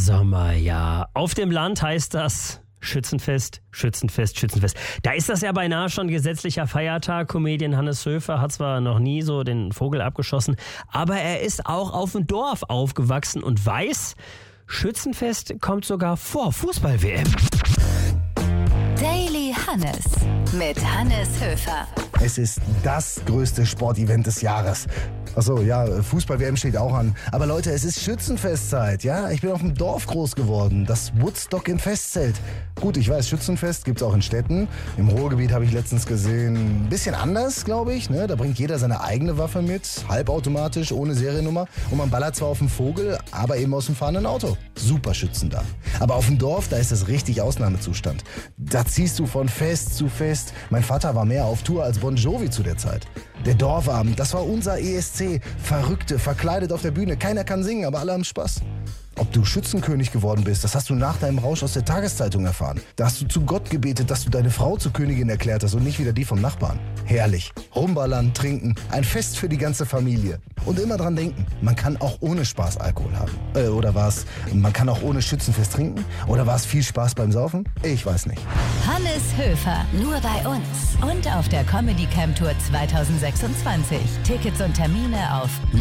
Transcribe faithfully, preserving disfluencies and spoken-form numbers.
Sommer, ja. Auf dem Land heißt das Schützenfest, Schützenfest, Schützenfest. Da ist das ja beinahe schon gesetzlicher Feiertag. Comedian Hannes Höfer hat zwar noch nie so den Vogel abgeschossen, aber er ist auch auf dem Dorf aufgewachsen und weiß, Schützenfest kommt sogar vor Fußball-W M. Daily Hannes mit Hannes Höfer. Es ist das größte Sportevent des Jahres. Achso, ja, Fußball-W M steht auch an. Aber Leute, es ist Schützenfestzeit, ja? Ich bin auf dem Dorf groß geworden. Das Woodstock im Festzelt. Gut, ich weiß, Schützenfest gibt's auch in Städten. Im Ruhrgebiet habe ich letztens gesehen, ein bisschen anders, glaube ich. Ne? Da bringt jeder seine eigene Waffe mit, halbautomatisch, ohne Seriennummer. Und man ballert zwar auf den Vogel, aber eben aus dem fahrenden Auto. Super Schützen da. Aber auf dem Dorf, da ist es richtig Ausnahmezustand. Da ziehst du von Fest zu Fest. Mein Vater war mehr auf Tour als Bon Jovi zu der Zeit. Der Dorfabend, das war unser E S C. Verrückte, verkleidet auf der Bühne. Keiner kann singen, aber alle haben Spaß. Ob du Schützenkönig geworden bist, das hast du nach deinem Rausch aus der Tageszeitung erfahren. Da hast du zu Gott gebetet, dass du deine Frau zur Königin erklärt hast und nicht wieder die vom Nachbarn. Herrlich. Rumballern, trinken, ein Fest für die ganze Familie. Und immer dran denken, man kann auch ohne Spaß Alkohol haben. Äh, oder war es, man kann auch ohne Schützenfest trinken? Oder war es viel Spaß beim Saufen? Ich weiß nicht. Hannes Höfer, nur bei uns. Und auf der Comedy Camp Tour zwanzig sechsundzwanzig. Tickets und Termine auf